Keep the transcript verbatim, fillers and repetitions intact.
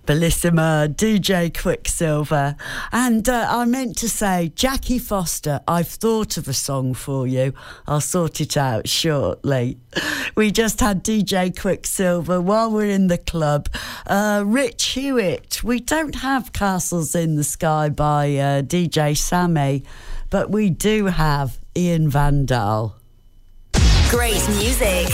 Bellissima, D J Quicksilver. And uh, I meant to say, Jackie Foster, I've thought of a song for you. I'll sort it out shortly. We just had D J Quicksilver while we're in the club. Uh, Rich Hewitt. We don't have Castles in the Sky by uh, D J Sammy, but we do have Ian Van Dahl. Great music.